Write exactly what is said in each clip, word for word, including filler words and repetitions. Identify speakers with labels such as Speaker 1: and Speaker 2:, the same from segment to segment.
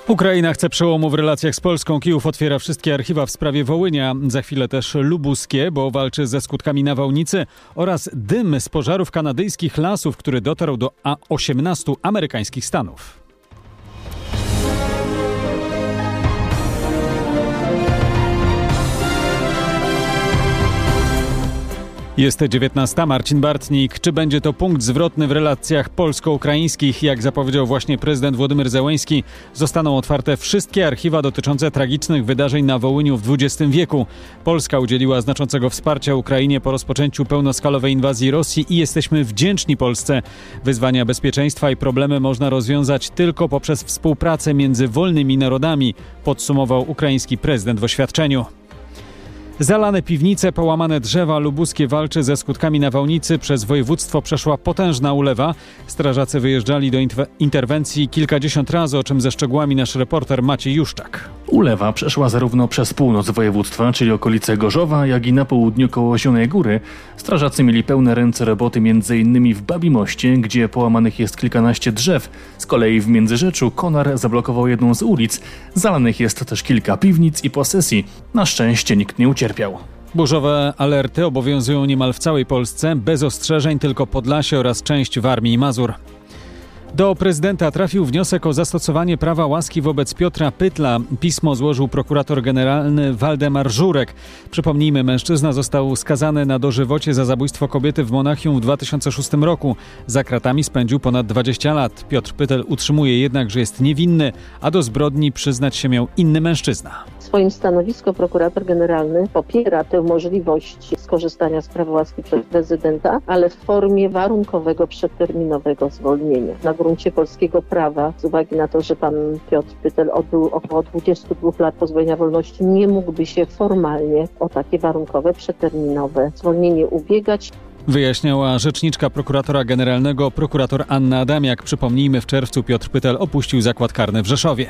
Speaker 1: Ukraina chce przełomu w relacjach z Polską. Kijów otwiera wszystkie archiwa w sprawie Wołynia. Za chwilę też lubuskie, bo walczy ze skutkami nawałnicy oraz dym z pożarów kanadyjskich lasów, który dotarł do osiemnastu amerykańskich stanów. Jest dziewiętnasta. Marcin Bartnik. Czy będzie to punkt zwrotny w relacjach polsko-ukraińskich? Jak zapowiedział właśnie prezydent Władimir Zełenski, zostaną otwarte wszystkie archiwa dotyczące tragicznych wydarzeń na Wołyniu w dwudziestym wieku. Polska udzieliła znaczącego wsparcia Ukrainie po rozpoczęciu pełnoskalowej inwazji Rosji i jesteśmy wdzięczni Polsce. Wyzwania bezpieczeństwa i problemy można rozwiązać tylko poprzez współpracę między wolnymi narodami, podsumował ukraiński prezydent w oświadczeniu. Zalane piwnice, połamane drzewa, lubuskie walczy ze skutkami nawałnicy. Przez województwo przeszła potężna ulewa. Strażacy wyjeżdżali do inter- interwencji kilkadziesiąt razy, o czym ze szczegółami nasz reporter Maciej Juszczak.
Speaker 2: Ulewa przeszła zarówno przez północ województwa, czyli okolice Gorzowa, jak i na południu koło Zielonej Góry. Strażacy mieli pełne ręce roboty między innymi w Babimoście, gdzie połamanych jest kilkanaście drzew. Z kolei w Międzyrzeczu konar zablokował jedną z ulic. Zalanych jest też kilka piwnic i posesji. Na szczęście nikt nie ucierpiał.
Speaker 1: Burzowe alerty obowiązują niemal w całej Polsce, bez ostrzeżeń tylko Podlasie oraz część Warmii i Mazur. Do prezydenta trafił wniosek o zastosowanie prawa łaski wobec Piotra Pytla. Pismo złożył prokurator generalny Waldemar Żurek. Przypomnijmy, mężczyzna został skazany na dożywocie za zabójstwo kobiety w Monachium w dwa tysiące szóstym roku. Za kratami spędził ponad dwadzieścia lat. Piotr Pytel utrzymuje jednak, że jest niewinny, a do zbrodni przyznać się miał inny mężczyzna.
Speaker 3: W swoim stanowisku prokurator generalny popiera tę możliwość skorzystania z prawa łaski przez prezydenta, ale w formie warunkowego przedterminowego zwolnienia. Na gruncie polskiego prawa, z uwagi na to, że pan Piotr Pytel odbył około dwudziestu dwóch lat pozbawienia wolności, nie mógłby się formalnie o takie warunkowe, przedterminowe zwolnienie ubiegać.
Speaker 1: Wyjaśniała rzeczniczka prokuratora generalnego prokurator Anna Adamiak. Przypomnijmy, w czerwcu Piotr Pytel opuścił zakład karny w Rzeszowie.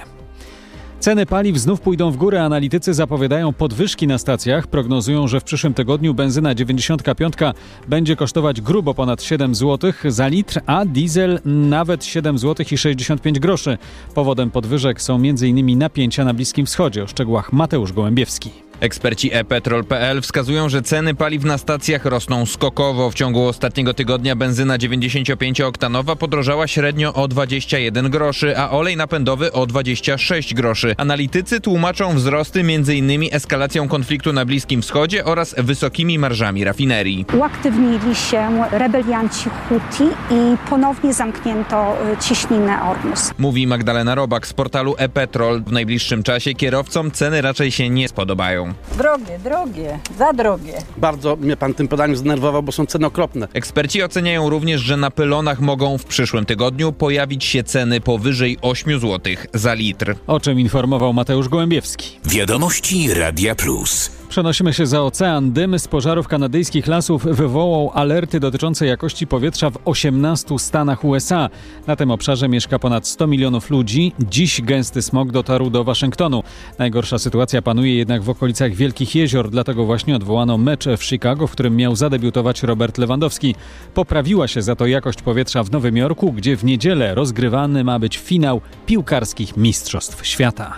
Speaker 1: Ceny paliw znów pójdą w górę. Analitycy zapowiadają podwyżki na stacjach. Prognozują, że w przyszłym tygodniu benzyna dziewięćdziesiątka piątka będzie kosztować grubo ponad siedem złotych za litr, a diesel nawet siedem złotych i sześćdziesiąt pięć groszy. Powodem podwyżek są między innymi napięcia na Bliskim Wschodzie. O szczegółach Mateusz Gołębiewski.
Speaker 4: Eksperci e petrol kropka pe el wskazują, że ceny paliw na stacjach rosną skokowo. W ciągu ostatniego tygodnia benzyna dziewięćdziesięciopięciooktanowa podrożała średnio o dwadzieścia jeden groszy, a olej napędowy o dwadzieścia sześć groszy. Analitycy tłumaczą wzrosty m.in. eskalacją konfliktu na Bliskim Wschodzie oraz wysokimi marżami rafinerii.
Speaker 5: Uaktywnili się rebelianci Huti i ponownie zamknięto cieśninę Ormus.
Speaker 4: Mówi Magdalena Robak z portalu e petrol. W najbliższym czasie kierowcom ceny raczej się nie spodobają.
Speaker 6: Drogie, drogie, za drogie.
Speaker 7: Bardzo mnie pan tym podaniem zdenerwował, bo są ceny okropne.
Speaker 4: Eksperci oceniają również, że na pylonach mogą w przyszłym tygodniu pojawić się ceny powyżej ośmiu złotych za litr.
Speaker 1: O czym informował Mateusz Gołębiewski.
Speaker 8: Wiadomości Radia Plus.
Speaker 1: Przenosimy się za ocean. Dym z pożarów kanadyjskich lasów wywołał alerty dotyczące jakości powietrza w osiemnastu stanach U S A. Na tym obszarze mieszka ponad sto milionów ludzi. Dziś gęsty smog dotarł do Waszyngtonu. Najgorsza sytuacja panuje jednak w okolicach Wielkich Jezior, dlatego właśnie odwołano mecz w Chicago, w którym miał zadebiutować Robert Lewandowski. Poprawiła się za to jakość powietrza w Nowym Jorku, gdzie w niedzielę rozgrywany ma być finał piłkarskich mistrzostw świata.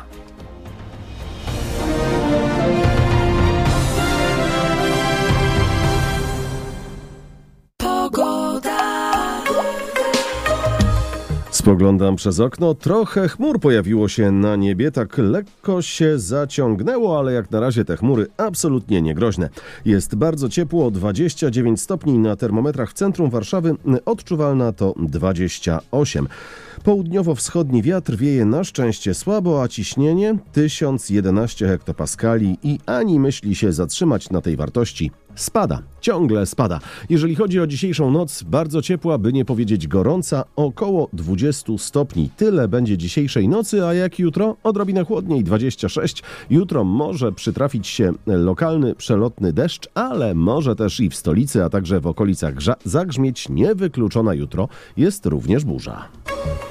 Speaker 9: Spoglądam przez okno, trochę chmur pojawiło się na niebie, tak lekko się zaciągnęło, ale jak na razie te chmury absolutnie nie groźne. Jest bardzo ciepło, dwadzieścia dziewięć stopni na termometrach w centrum Warszawy, odczuwalna to dwadzieścia osiem. Południowo-wschodni wiatr wieje na szczęście słabo, a ciśnienie tysiąc jedenaście hektopaskali i ani myśli się zatrzymać na tej wartości. Spada, ciągle spada. Jeżeli chodzi o dzisiejszą noc, bardzo ciepła, by nie powiedzieć gorąca, około dwadzieścia stopni. Tyle będzie dzisiejszej nocy, a jak jutro? Odrobinę chłodniej, dwadzieścia sześć. Jutro może przytrafić się lokalny, przelotny deszcz, ale może też i w stolicy, a także w okolicach Zagrzmieć. Niewykluczona jutro jest również burza.